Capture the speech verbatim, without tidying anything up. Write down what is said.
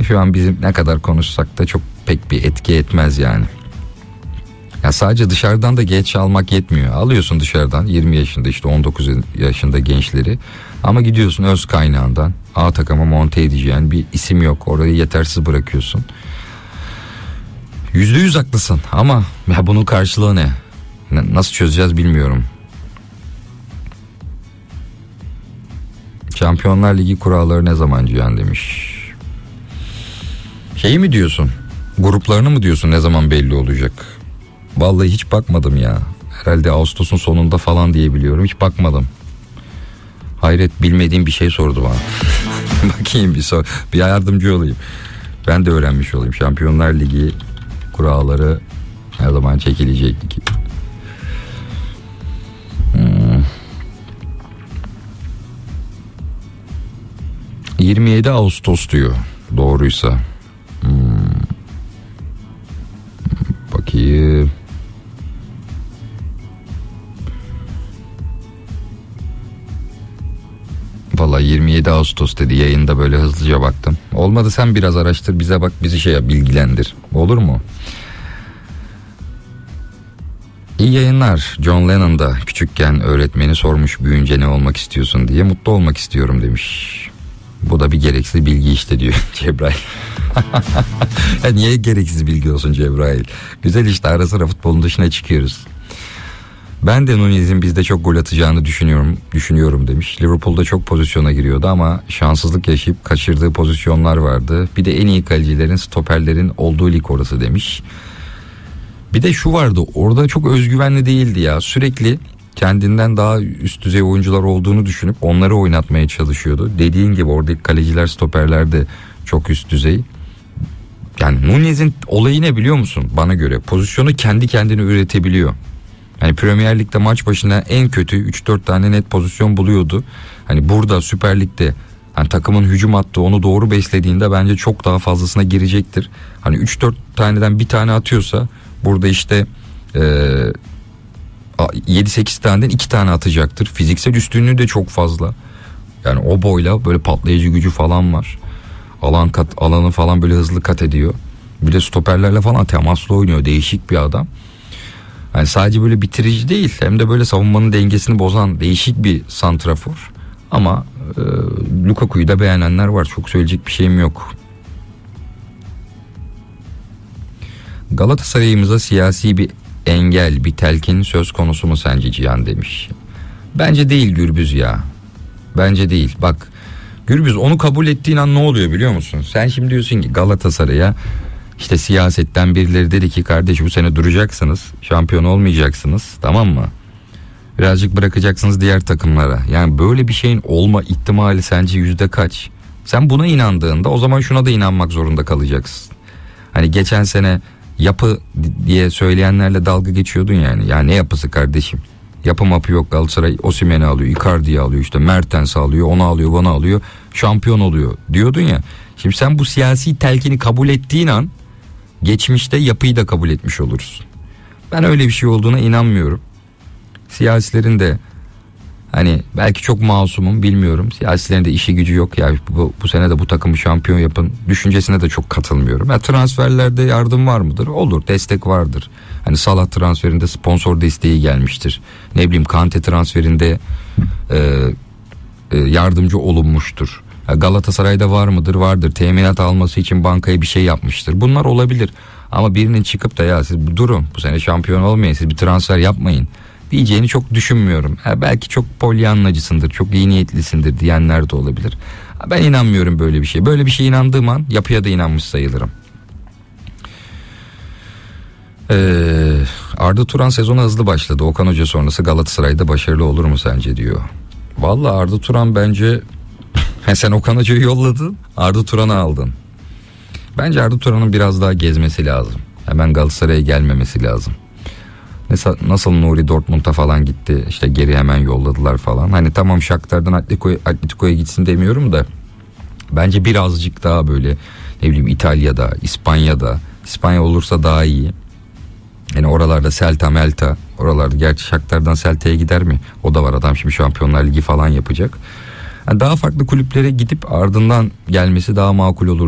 şu an bizim ne kadar konuşsak da çok pek bir etki etmez yani. Ya sadece dışarıdan da geç almak yetmiyor. Alıyorsun dışarıdan yirmi yaşında işte on dokuz yaşında gençleri. Ama gidiyorsun öz kaynağından A takıma monte edeceğin bir isim yok. Orayı yetersiz bırakıyorsun. Yüzde yüz haklısın ama ya bunun karşılığı ne? Nasıl çözeceğiz bilmiyorum. Şampiyonlar Ligi kuralları ne zaman Cihan demiş. Şeyi mi diyorsun? Gruplarını mı diyorsun, ne zaman belli olacak? Vallahi hiç bakmadım ya. Herhalde Ağustos'un sonunda falan diye biliyorum. Hiç bakmadım. Hayret, bilmediğim bir şey sordu bana. Bakayım bir sor. Bir yardımcı olayım. Ben de öğrenmiş olayım. Şampiyonlar Ligi kuralları ne zaman çekilecek? Hmm. yirmi yedi Ağustos diyor. Doğruysa. Hmm. Bakayım. Vallahi yirmi yedi Ağustos dedi, yayında böyle hızlıca baktım. Olmadı sen biraz araştır, bize bak, bizi şey bilgilendir. Olur mu? İyi yayınlar. John Lennon da küçükken öğretmeni sormuş büyüyünce ne olmak istiyorsun diye. Mutlu olmak istiyorum demiş. Bu da bir gereksiz bilgi işte diyor Cebrail. Ya niye gereksiz bilgi olsun Cebrail? Güzel işte, ara sıra futbolun dışına çıkıyoruz. Ben de Nunez'in bizde çok gol atacağını düşünüyorum düşünüyorum demiş. Liverpool'da çok pozisyona giriyordu ama şanssızlık yaşayıp kaçırdığı pozisyonlar vardı. Bir de en iyi kalecilerin, stoperlerin olduğu lig orası demiş. Bir de şu vardı, orada çok özgüvenli değildi ya. Sürekli kendinden daha üst düzey oyuncular olduğunu düşünüp onları oynatmaya çalışıyordu. Dediğin gibi oradaki kaleciler, stoperler de çok üst düzey. Yani Nunez'in olayı ne biliyor musun? Bana göre pozisyonu kendi kendine üretebiliyor. Yani Premier Lig'de maç başına en kötü üç dört tane net pozisyon buluyordu. Hani burada Süper Lig'de hani takımın hücum hattı onu doğru beslediğinde bence çok daha fazlasına girecektir. Hani üç dört taneden bir tane atıyorsa burada işte e, yedi sekiz taneden iki tane atacaktır. Fiziksel üstünlüğü de çok fazla. Yani o boyla böyle patlayıcı gücü falan var. Alan kat, alanı falan böyle hızlı kat ediyor. Bir de stoperlerle falan temaslı oynuyor. Değişik bir adam. Yani sadece böyle bitirici değil, hem de böyle savunmanın dengesini bozan değişik bir santrafor. Ama e, Lukaku'yu da beğenenler var. Çok söyleyecek bir şeyim yok. Galatasaray'ımıza siyasi bir engel, bir telkin söz konusu mu sence Cihan demiş. Bence değil Gürbüz ya. Bence değil. Bak Gürbüz, onu kabul ettiğin an ne oluyor biliyor musun? Sen şimdi diyorsun ki Galatasaray'a işte siyasetten birileri dedi ki kardeş bu sene duracaksınız, şampiyon olmayacaksınız, tamam mı? Birazcık bırakacaksınız diğer takımlara. Yani böyle bir şeyin olma ihtimali sence yüzde kaç? Sen buna inandığında o zaman şuna da inanmak zorunda kalacaksın. Hani geçen sene yapı diye söyleyenlerle dalga geçiyordun yani. Ya ne yapısı kardeşim? Yapı mapı yok, Galatasaray Osimhen'i alıyor, Icardi'yi alıyor, işte Mertens'i alıyor, onu alıyor, bunu alıyor, şampiyon oluyor diyordun ya. Şimdi sen bu siyasi telkini kabul ettiğin an geçmişte yapıyı da kabul etmiş olursun. Ben öyle bir şey olduğuna inanmıyorum. Siyasilerin de hani belki çok masumum bilmiyorum. Siyasilerin de işi gücü yok ya bu, bu sene de bu takımı şampiyon yapın düşüncesine de çok katılmıyorum. Ya transferlerde yardım var mıdır? Olur, destek vardır. Hani Salah transferinde sponsor desteği gelmiştir. Ne bileyim Kante transferinde e, e, yardımcı olunmuştur. Galatasaray'da var mıdır? Vardır. Teminat alması için bankaya bir şey yapmıştır. Bunlar olabilir. Ama birinin çıkıp da ya siz durun bu sene şampiyon olmayın, siz bir transfer yapmayın diyeceğini çok düşünmüyorum. Ha, belki çok polyanlacısındır, çok iyi niyetlisindir diyenler de olabilir. Ha, ben inanmıyorum böyle bir şey. Böyle bir şeye inandığım an yapıya da inanmış sayılırım. Ee, Arda Turan sezona hızlı başladı. Okan Hoca sonrası Galatasaray'da başarılı olur mu sence diyor. Vallahi Arda Turan bence sen Okan Hoca'yı yolladın, Arda Turan'ı aldın. Bence Arda Turan'ın biraz daha gezmesi lazım. Hemen Galatasaray'a gelmemesi lazım. Mesela nasıl Nuri Dortmund'a falan gitti, işte geri hemen yolladılar falan. Hani tamam Shakhtar'dan Atletico'ya, Atletico'ya gitsin demiyorum da bence birazcık daha böyle ne bileyim İtalya'da, İspanya'da, İspanya olursa daha iyi. Yani oralarda Celta, Melta, oralarda gerçi Shakhtar'dan Celta'ya gider mi? O da var, adam şimdi Şampiyonlar Ligi falan yapacak. Yani daha farklı kulüplere gidip ardından gelmesi daha makul olur